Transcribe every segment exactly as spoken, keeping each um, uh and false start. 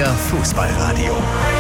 Euer Fußballradio.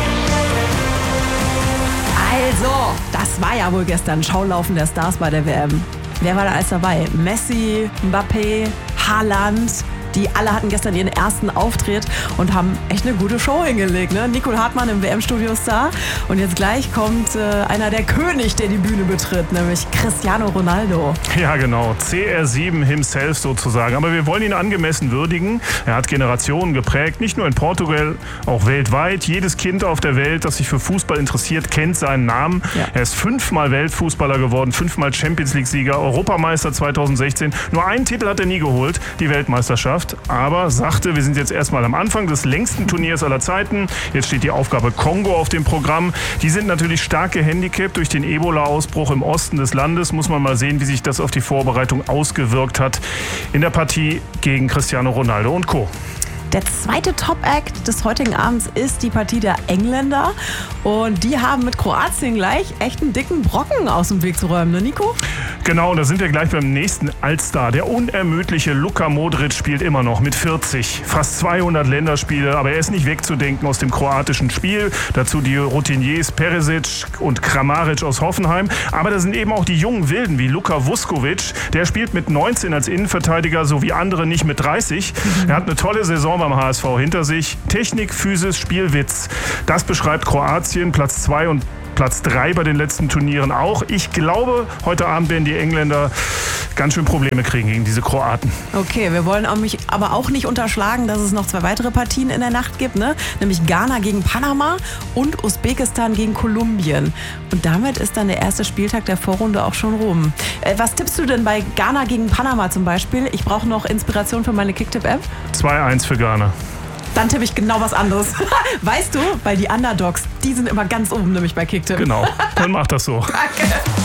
Also, das war ja wohl gestern Schaulaufen der Stars bei der W M. Wer war da alles dabei? Messi, Mbappé, Haaland. Die alle hatten gestern ihren ersten Auftritt und haben echt eine gute Show hingelegt. Ne? Nicole Hartmann im W M-Studio-Star. Und jetzt gleich kommt äh, einer der König, der die Bühne betritt, nämlich Cristiano Ronaldo. Ja, genau. C R sieben himself sozusagen. Aber wir wollen ihn angemessen würdigen. Er hat Generationen geprägt, nicht nur in Portugal, auch weltweit. Jedes Kind auf der Welt, das sich für Fußball interessiert, kennt seinen Namen. Ja. Er ist fünfmal Weltfußballer geworden, fünfmal Champions-League-Sieger, Europameister zweitausendsechzehn. Nur einen Titel hat er nie geholt, die Weltmeisterschaft. Aber sagte, wir sind jetzt erstmal am Anfang des längsten Turniers aller Zeiten. Jetzt steht die Aufgabe Kongo auf dem Programm. Die sind natürlich stark gehandicapt durch den Ebola-Ausbruch im Osten des Landes. Muss man mal sehen, wie sich das auf die Vorbereitung ausgewirkt hat in der Partie gegen Cristiano Ronaldo und Co. Der zweite Top-Act des heutigen Abends ist die Partie der Engländer. Und die haben mit Kroatien gleich echt einen dicken Brocken aus dem Weg zu räumen, ne Nico? Genau, und da sind wir gleich beim nächsten Allstar. Der unermüdliche Luka Modric spielt immer noch mit vierzig. Fast zweihundert Länderspiele, aber er ist nicht wegzudenken aus dem kroatischen Spiel. Dazu die Routiniers Perisic und Kramaric aus Hoffenheim. Aber da sind eben auch die jungen Wilden wie Luka Vuskovic. Der spielt mit neunzehn als Innenverteidiger, so wie andere nicht mit dreißig. Mhm. Er hat eine tolle Saison beim H S V hinter sich. Technik, Physis, Spielwitz. Das beschreibt Kroatien, Platz zwei und Platz drei bei den letzten Turnieren auch. Ich glaube, heute Abend werden die Engländer ganz schön Probleme kriegen gegen diese Kroaten. Okay, wir wollen auch mich aber auch nicht unterschlagen, dass es noch zwei weitere Partien in der Nacht gibt, ne? Nämlich Ghana gegen Panama und Usbekistan gegen Kolumbien. Und damit ist dann der erste Spieltag der Vorrunde auch schon rum. Äh, was tippst du denn bei Ghana gegen Panama zum Beispiel? Ich brauche noch Inspiration für meine Kicktipp-App. zwei eins für Ghana. Dann tippe ich genau was anderes. Weißt du, weil die Underdogs, die sind immer ganz oben, nämlich bei Kicktipp. Genau, dann mach das so. Danke.